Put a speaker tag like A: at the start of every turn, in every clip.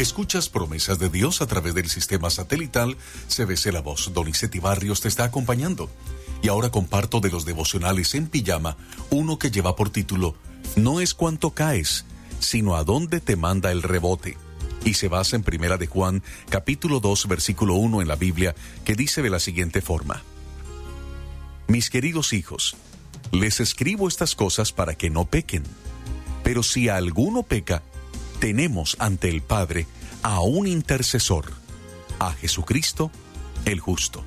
A: Escuchas Promesas de Dios a través del sistema satelital CBC La Voz. Donizetti Barrios te está acompañando. Y ahora comparto de los devocionales en pijama uno que lleva por título No es cuánto caes, sino a dónde te manda el rebote. Y se basa en 1 de Juan, capítulo 2, versículo 1 en la Biblia, que dice de la siguiente forma: Mis queridos hijos, les escribo estas cosas para que no pequen. Pero si alguno peca, tenemos ante el Padre a un intercesor, a Jesucristo el justo.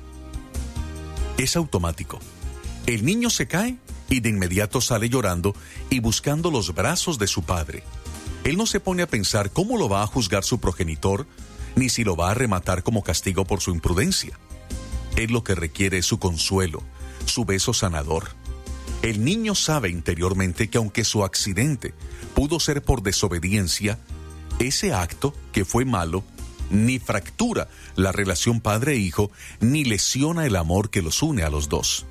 A: Es automático. El niño se cae y de inmediato sale llorando y buscando los brazos de su padre. Él no se pone a pensar cómo lo va a juzgar su progenitor, ni si lo va a rematar como castigo por su imprudencia. Él lo que requiere es su consuelo, su beso sanador. El niño sabe interiormente que aunque su accidente pudo ser por desobediencia, ese acto, que fue malo, ni fractura la relación padre-hijo, ni lesiona el amor que los une a los dos.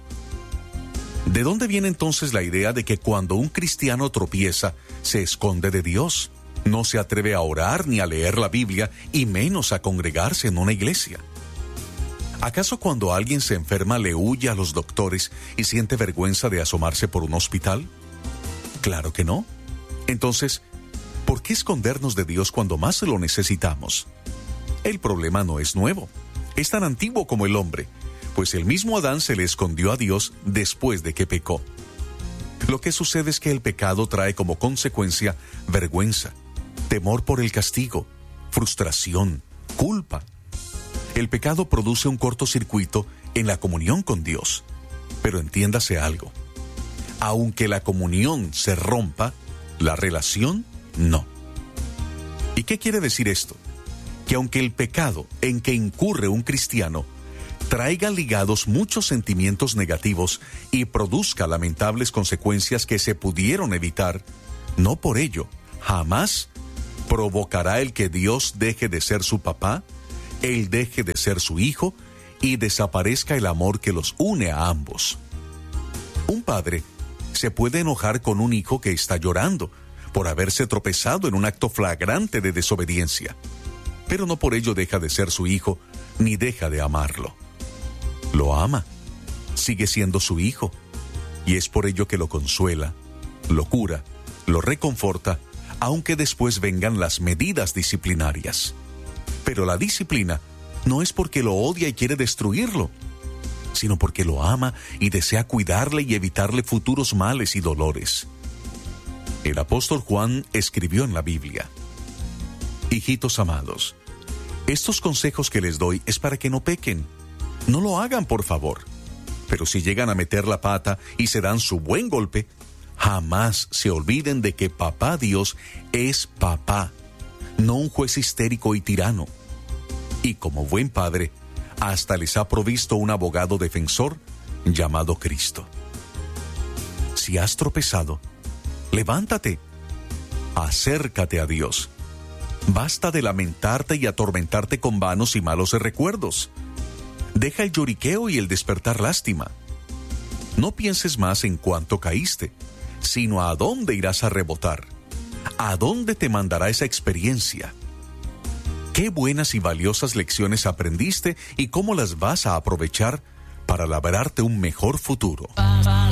A: ¿De dónde viene entonces la idea de que cuando un cristiano tropieza, se esconde de Dios? No se atreve a orar ni a leer la Biblia, y menos a congregarse en una iglesia. ¿Acaso cuando alguien se enferma le huye a los doctores y siente vergüenza de asomarse por un hospital? Claro que no. Entonces, ¿por qué escondernos de Dios cuando más lo necesitamos? El problema no es nuevo, es tan antiguo como el hombre, pues el mismo Adán se le escondió a Dios después de que pecó. Lo que sucede es que el pecado trae como consecuencia vergüenza, temor por el castigo, frustración, culpa. El pecado produce un cortocircuito en la comunión con Dios. Pero entiéndase algo, aunque la comunión se rompa, la relación no. ¿Y qué quiere decir esto? Que aunque el pecado en que incurre un cristiano traiga ligados muchos sentimientos negativos y produzca lamentables consecuencias que se pudieron evitar, no por ello jamás provocará el que Dios deje de ser su papá, Él deje de ser su hijo y desaparezca el amor que los une a ambos. Un padre se puede enojar con un hijo que está llorando por haberse tropezado en un acto flagrante de desobediencia, pero no por ello deja de ser su hijo ni deja de amarlo. Lo ama, sigue siendo su hijo, y es por ello que lo consuela, lo cura, lo reconforta, aunque después vengan las medidas disciplinarias. Pero la disciplina no es porque lo odia y quiere destruirlo, sino porque lo ama y desea cuidarle y evitarle futuros males y dolores. El apóstol Juan escribió en la Biblia: Hijitos amados, estos consejos que les doy es para que no pequen. No lo hagan, por favor. Pero si llegan a meter la pata y se dan su buen golpe, jamás se olviden de que papá Dios es papá, no un juez histérico y tirano. Y como buen padre, hasta les ha provisto un abogado defensor llamado Cristo. Si has tropezado, levántate, acércate a Dios. Basta de lamentarte y atormentarte con vanos y malos recuerdos. Deja el lloriqueo y el despertar lástima. No pienses más en cuánto caíste, sino a dónde irás a rebotar, a dónde te mandará esa experiencia. Qué buenas y valiosas lecciones aprendiste y cómo las vas a aprovechar para labrarte un mejor futuro.